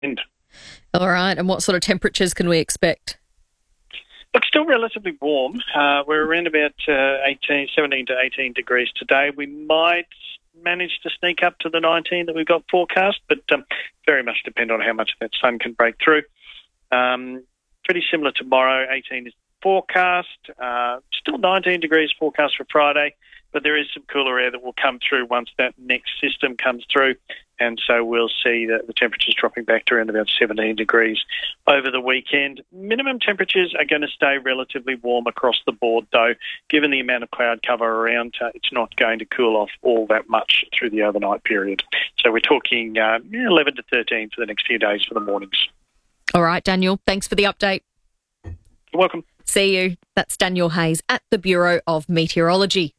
All right. And what sort of temperatures can we expect? Look, still relatively warm. We're around about 17 to 18 degrees today. We might manage to sneak up to the 19 that we've got forecast, but very much depend on how much of that sun can break through. Pretty similar tomorrow. 18 is forecast. Still 19 degrees forecast for Friday, but there is some cooler air that will come through once that next system comes through. And so we'll see that the temperatures dropping back to around about 17 degrees over the weekend. Minimum temperatures are going to stay relatively warm across the board, though. Given the amount of cloud cover around, it's not going to cool off all that much through the overnight period. So we're talking 11 to 13 for the next few days for the mornings. All right, Daniel, thanks for the update. You're welcome. See you. That's Daniel Hayes at the Bureau of Meteorology.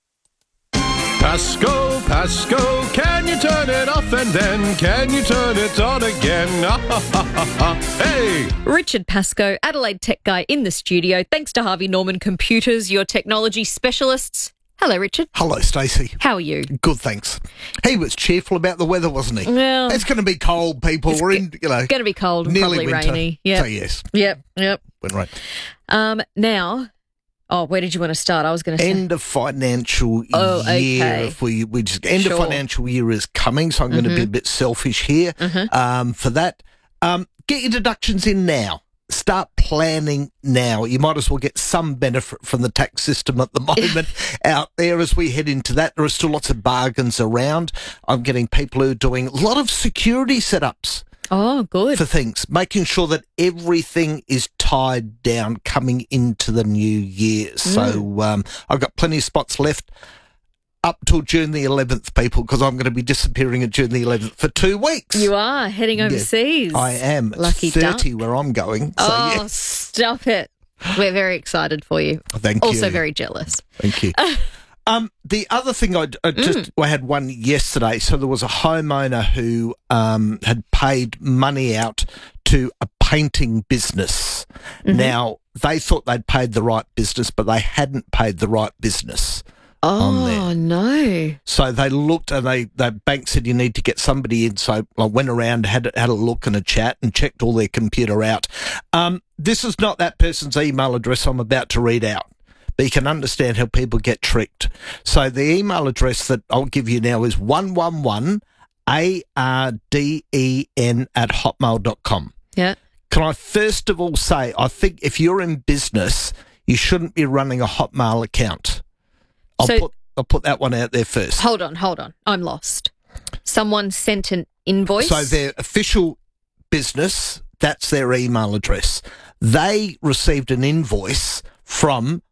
Pasco, can you turn it off and then can you turn it on again? Hey! Richard Pascoe, Adelaide Tech Guy in the studio. Thanks to Harvey Norman Computers, your technology specialists. Hello, Richard. Hello, Stacey. How are you? Good, thanks. He was cheerful about the weather, wasn't he? Well, it's going to be cold, people. We're in, going to be cold and nearly probably winter. rainy. Yep. So, yes. Yep. Went right. Now... Oh, where did you want to start? I was going to say... End of financial year. Okay. If we just end of financial year is coming, so I'm going to be a bit selfish here for that. Get your deductions in now. Start planning now. You might as well get some benefit from the tax system at the moment out there as we head into that. There are still lots of bargains around. I'm getting people who are doing a lot of security setups. Oh, good. For things, making sure that everything is tied down coming into the new year. So I've got plenty of spots left up till June the 11th, people, because I'm going to be disappearing at June the 11th for 2 weeks. You are heading overseas. Yeah, I am. Lucky it's 30 duck. where I'm going. So yes. Stop it. We're very excited for you. Thank you. Also very jealous. Thank you. The other thing I had one yesterday. So there was a homeowner who had paid money out to a painting business. Now, they thought they'd paid the right business, but they hadn't paid the right business. Oh, no. So they looked and the bank said you need to get somebody in. So I went around, had a look and a chat and checked all their computer out. This is not that person's email address I'm about to read out. But you can understand how people get tricked. So the email address that I'll give you now is 111arden@hotmail.com. Yeah. Can I first of all say, I think if you're in business, you shouldn't be running a Hotmail account. I'll put that one out there first. Hold on. I'm lost. Someone sent an invoice? So their official business, that's their email address. They received an invoice from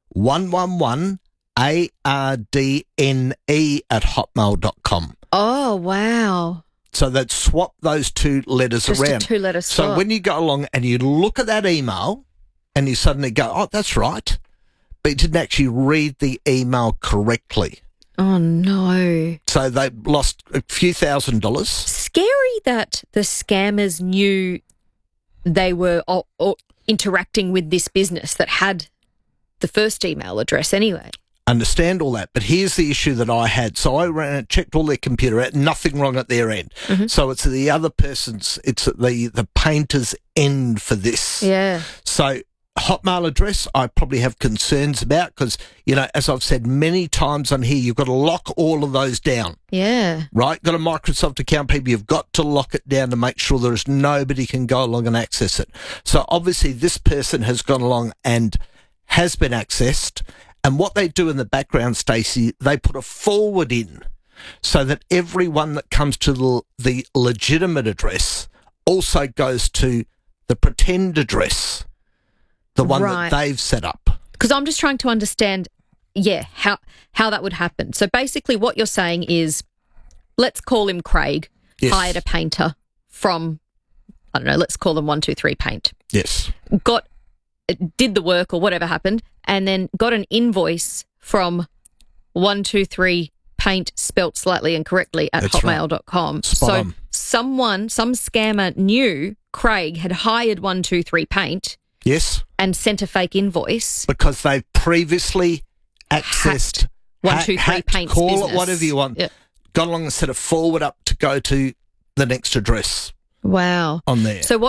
111ARDNE@hotmail.com. Oh, wow. So they'd swap those two letters Just around. a two-letter swap. So when you go along and you look at that email and you suddenly go, oh, that's right, but you didn't actually read the email correctly. Oh, no. So they lost a few $1,000s. Scary that the scammers knew they were interacting with this business that had the first email address anyway. Understand all that, but here's the issue that I had. So I ran and checked all their computer out, nothing wrong at their end. So it's the other person's, it's at the painter's end for this. Yeah. So Hotmail address, I probably have concerns about because, as I've said many times on here, you've got to lock all of those down. Yeah. Right? Got a Microsoft account, people, you've got to lock it down to make sure there's nobody can go along and access it. So obviously this person has gone along and has been accessed. And what they do in the background, Stacey, they put a forward in so that everyone that comes to the legitimate address also goes to the pretend address, the one that they've set up. Because I'm just trying to understand, how that would happen. So basically what you're saying is, let's call him Craig, hired a painter from, I don't know, let's call them 123 Paint. Yes. Did the work or whatever happened, and then got an invoice from 123 Paint spelt slightly incorrectly at hotmail.com. Right. So some scammer knew Craig had hired 123 Paint. Yes. And sent a fake invoice. Because they previously accessed 123 Paint's call business. It whatever you want. Yep. Got along and set a forward up to go to the next address. Wow. on there. So